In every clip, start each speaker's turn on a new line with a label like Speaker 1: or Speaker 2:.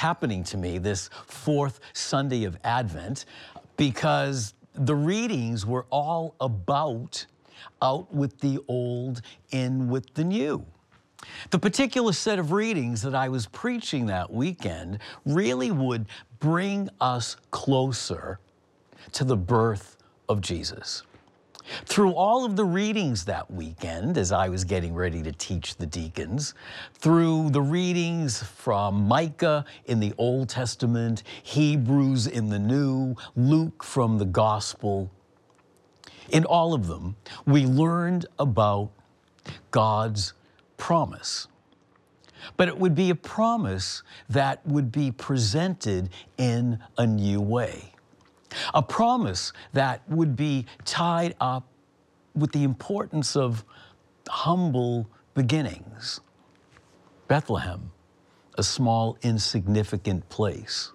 Speaker 1: happening to me this fourth Sunday of Advent because the readings were all about out with the old, in with the new. The particular set of readings that I was preaching that weekend really would bring us closer to the birth of Jesus. Through all of the readings that weekend, as I was getting ready to teach the deacons, through the readings from Micah in the Old Testament, Hebrews in the New, Luke from the Gospel, in all of them, we learned about God's promise. But it would be a promise that would be presented in a new way. A promise that would be tied up with the importance of humble beginnings. Bethlehem, a small, insignificant place.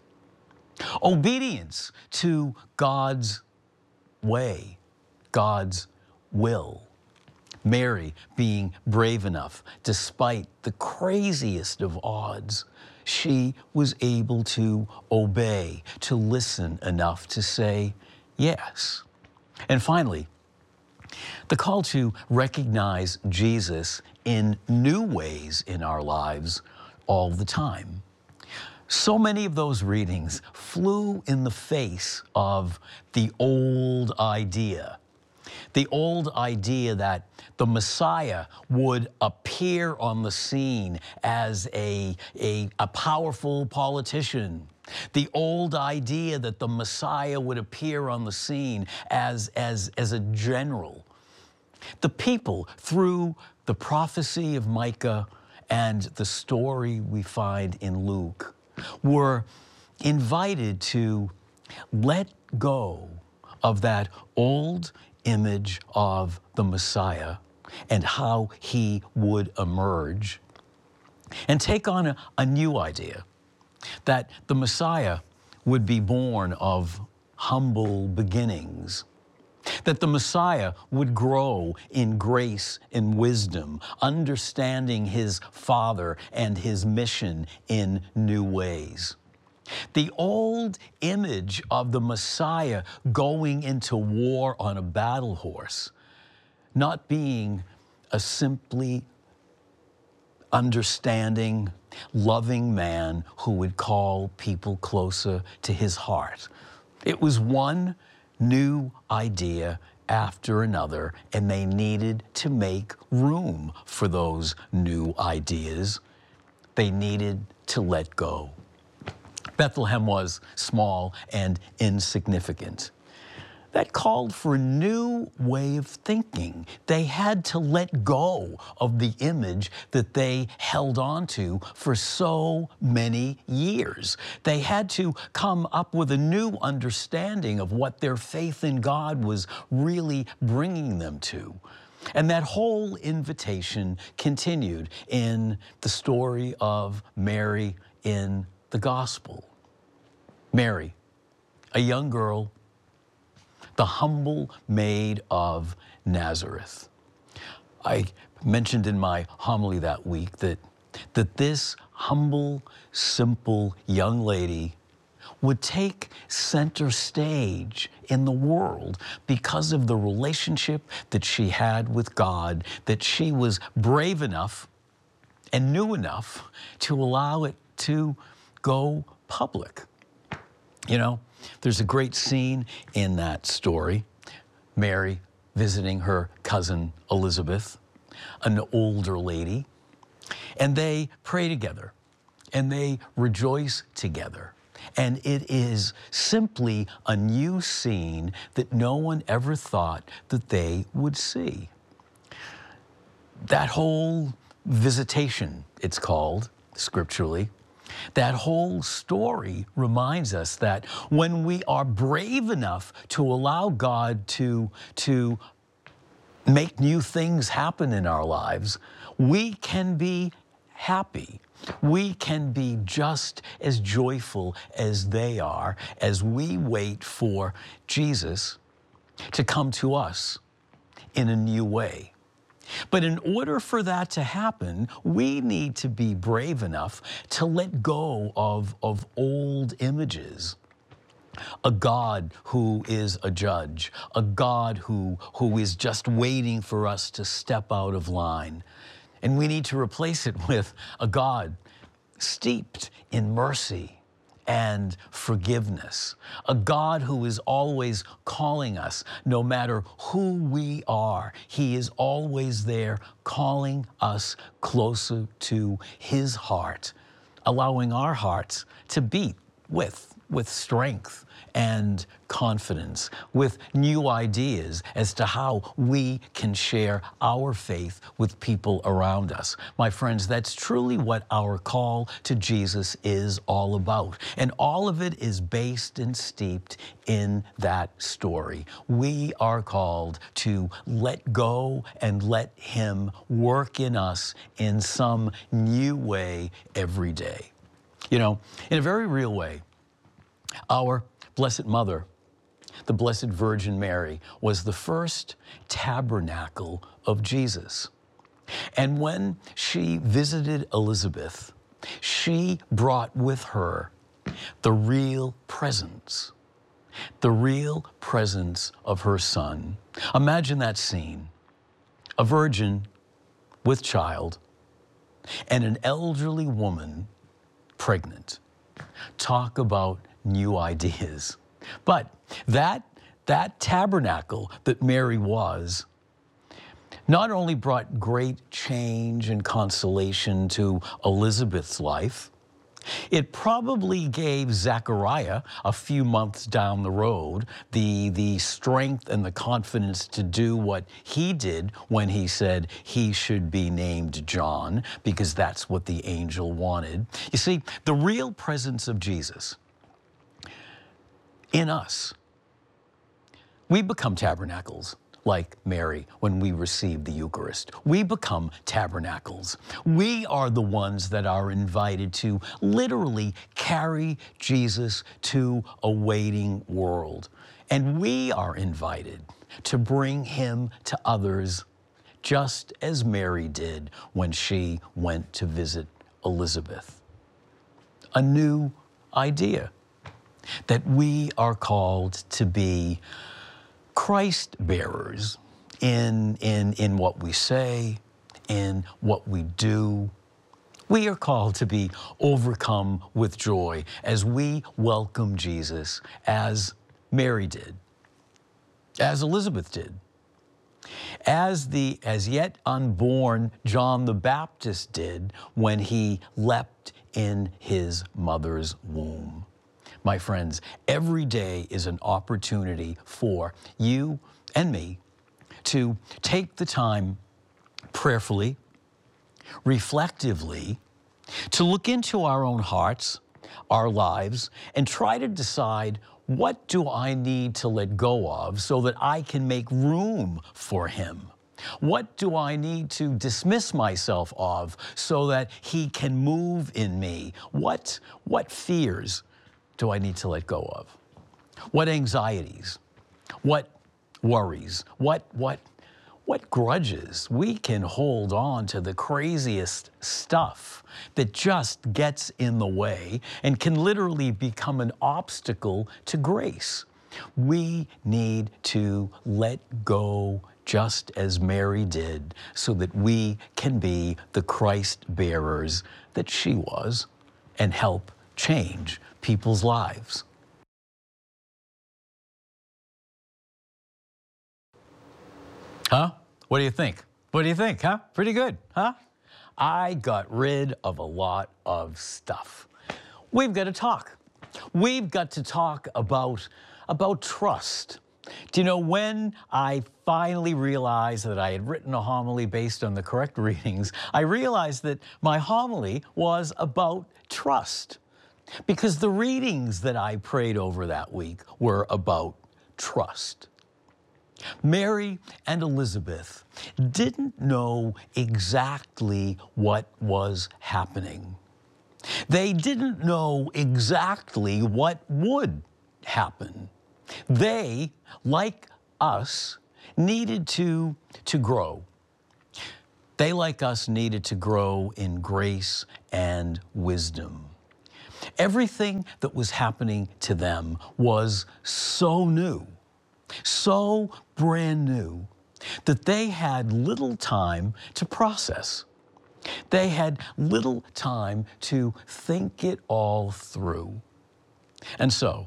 Speaker 1: Obedience to God's way, God's will. Mary being brave enough, despite the craziest of odds, she was able to obey, to listen enough to say yes. And finally, the call to recognize Jesus in new ways in our lives all the time. So many of those readings flew in the face of the old idea. The old idea that the Messiah would appear on the scene as a powerful politician. The old idea that the Messiah would appear on the scene as a general. The people, through the prophecy of Micah and the story we find in Luke, were invited to let go of that old image of the Messiah and how he would emerge and take on a new idea that the Messiah would be born of humble beginnings, that the Messiah would grow in grace and wisdom, understanding his Father and his mission in new ways. The old image of the Messiah going into war on a battle horse, not being a simply understanding, loving man who would call people closer to his heart. It was one new idea after another, and they needed to make room for those new ideas. They needed to let go. Bethlehem was small and insignificant. That called for a new way of thinking. They had to let go of the image that they held on to for so many years. They had to come up with a new understanding of what their faith in God was really bringing them to. And that whole invitation continued in the story of Mary in the Gospel. Mary, a young girl, the humble maid of Nazareth. I mentioned in my homily that week that this humble, simple young lady would take center stage in the world because of the relationship that she had with God, that she was brave enough and knew enough to allow it to go public. You know, there's a great scene in that story, Mary visiting her cousin Elizabeth, an older lady, and they pray together and they rejoice together. And it is simply a new scene that no one ever thought that they would see. That whole visitation, it's called scripturally, that whole story reminds us that when we are brave enough to allow God to make new things happen in our lives, we can be happy. We can be just as joyful as they are as we wait for Jesus to come to us in a new way. But in order for that to happen, we need to be brave enough to let go of old images. A God who is a judge, a God who is just waiting for us to step out of line. And we need to replace it with a God steeped in mercy and forgiveness, a God who is always calling us, no matter who we are. He is always there calling us closer to his heart, allowing our hearts to beat with strength and confidence, with new ideas as to how we can share our faith with people around us. My friends, that's truly what our call to Jesus is all about. And all of it is based and steeped in that story. We are called to let go and let him work in us in some new way every day. You know, in a very real way, our Blessed Mother, the Blessed Virgin Mary, was the first tabernacle of Jesus. And when she visited Elizabeth, she brought with her the real presence of her son. Imagine that scene, a virgin with child and an elderly woman pregnant. Talk about new ideas. But that tabernacle that Mary was not only brought great change and consolation to Elizabeth's life, it probably gave Zechariah, a few months down the road, the strength and the confidence to do what he did when he said he should be named John, because that's what the angel wanted. You see, the real presence of Jesus in us, we become tabernacles like Mary when we receive the Eucharist. We become tabernacles. We are the ones that are invited to literally carry Jesus to a waiting world. And we are invited to bring him to others, just as Mary did when she went to visit Elizabeth. A new idea that we are called to be Christ bearers in what we say, in what we do. We are called to be overcome with joy as we welcome Jesus, as Mary did, as Elizabeth did, as yet unborn John the Baptist did when he leapt in his mother's womb. My friends, every day is an opportunity for you and me to take the time prayerfully, reflectively, to look into our own hearts, our lives, and try to decide, what do I need to let go of so that I can make room for him? What do I need to dismiss myself of so that he can move in me? What fears do I need to let go of? What anxieties? What worries? What grudges? We can hold on to the craziest stuff that just gets in the way and can literally become an obstacle to grace. We need to let go just as Mary did so that we can be the Christ bearers that she was and help change people's lives. Huh? What do you think? What do you think, huh? Pretty good, huh? I got rid of a lot of stuff. We've got to talk. We've got to talk about trust. Do you know, when I finally realized that I had written a homily based on the correct readings, I realized that my homily was about trust. Because the readings that I prayed over that week were about trust. Mary and Elizabeth didn't know exactly what was happening. They didn't know exactly what would happen. They, like us, needed to grow, They, like us, needed to grow in grace and wisdom. Everything that was happening to them was so new, so brand new, that they had little time to process. They had little time to think it all through. And so,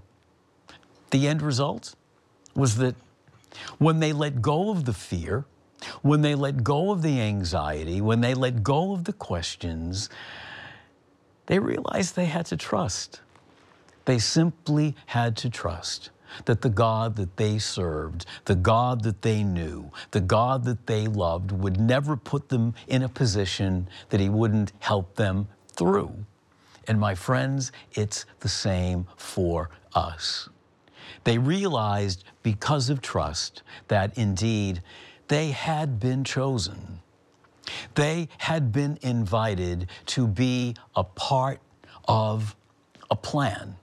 Speaker 1: the end result was that when they let go of the fear, when they let go of the anxiety, when they let go of the questions, they realized they had to trust. They simply had to trust that the God that they served, the God that they knew, the God that they loved would never put them in a position that he wouldn't help them through. And my friends, it's the same for us. They realized because of trust that indeed they had been chosen. They had been invited to be a part of a plan.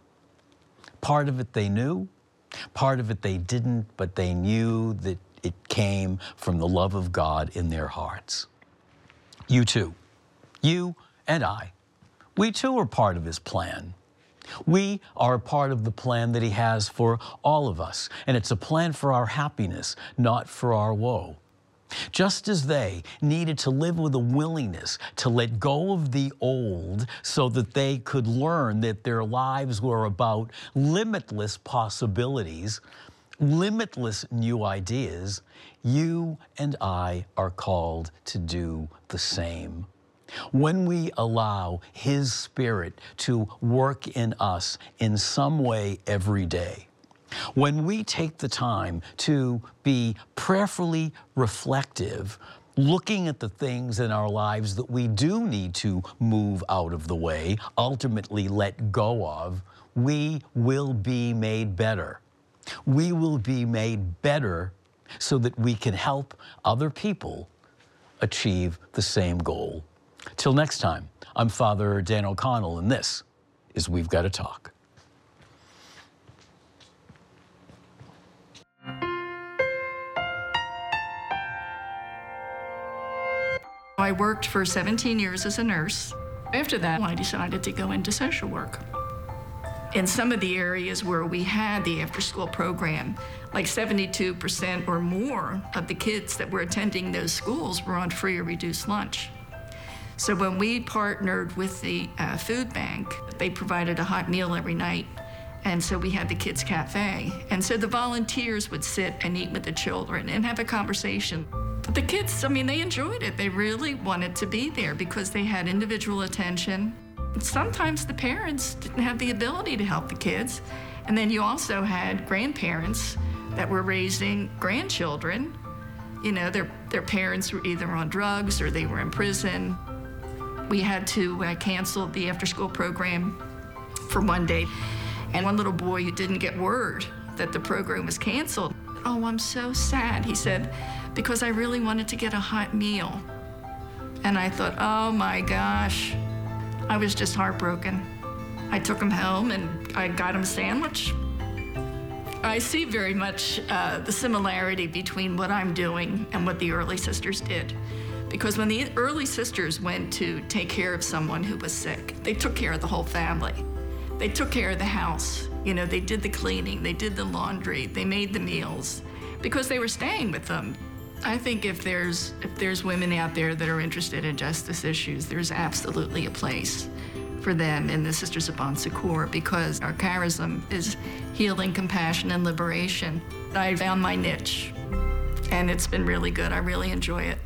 Speaker 1: Part of it they knew, part of it they didn't, but they knew that it came from the love of God in their hearts. You too, you and I, we too are part of his plan. We are a part of the plan that he has for all of us, and it's a plan for our happiness, not for our woe. Just as they needed to live with a willingness to let go of the old so that they could learn that their lives were about limitless possibilities, limitless new ideas, you and I are called to do the same. When we allow his Spirit to work in us in some way every day, when we take the time to be prayerfully reflective, looking at the things in our lives that we do need to move out of the way, ultimately let go of, we will be made better. We will be made better so that we can help other people achieve the same goal. Till next time, I'm Father Dan O'Connell, and this is We've Got to Talk.
Speaker 2: I worked for 17 years as a nurse. After that, I decided to go into social work. In some of the areas where we had the after-school program, like 72% or more of the kids that were attending those schools were on free or reduced lunch. So when we partnered with the food bank, they provided a hot meal every night. And so we had the kids' cafe. And so the volunteers would sit and eat with the children and have a conversation. But the kids, I mean, they enjoyed it. They really wanted to be there because they had individual attention. Sometimes the parents didn't have the ability to help the kids. And then you also had grandparents that were raising grandchildren. You know, their parents were either on drugs or they were in prison. We had to cancel the after-school program for one day. And one little boy who didn't get word that the program was canceled. Oh, I'm so sad, he said, because I really wanted to get a hot meal. And I thought, oh my gosh, I was just heartbroken. I took him home and I got him a sandwich. I see very much the similarity between what I'm doing and what the Early Sisters did. Because when the Early Sisters went to take care of someone who was sick, they took care of the whole family. They took care of the house. You know, they did the cleaning, they did the laundry, they made the meals, because they were staying with them. I think if there's women out there that are interested in justice issues, there's absolutely a place for them in the Sisters of Bon Secours, because our charism is healing, compassion, and liberation. I found my niche, and it's been really good. I really enjoy it.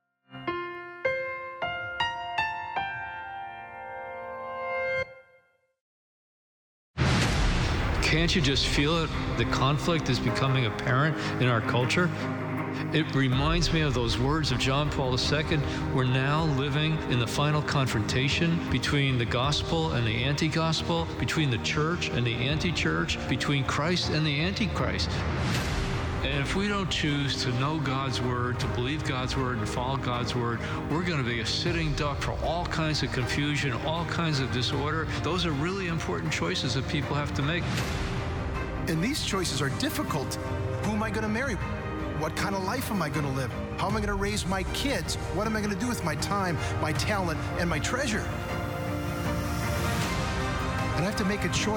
Speaker 3: Can't you just feel it? The conflict is becoming apparent in our culture. It reminds me of those words of John Paul II. We're now living in the final confrontation between the gospel and the anti-gospel, between the church and the anti-church, between Christ and the antichrist. And if we don't choose to know God's word, to believe God's word, and follow God's word, we're going to be a sitting duck for all kinds of confusion, all kinds of disorder. Those are really important choices that people have to make.
Speaker 4: And these choices are difficult. Who am I going to marry? What kind of life am I going to live? How am I going to raise my kids? What am I going to do with my time, my talent, and my treasure? And I have to make a choice.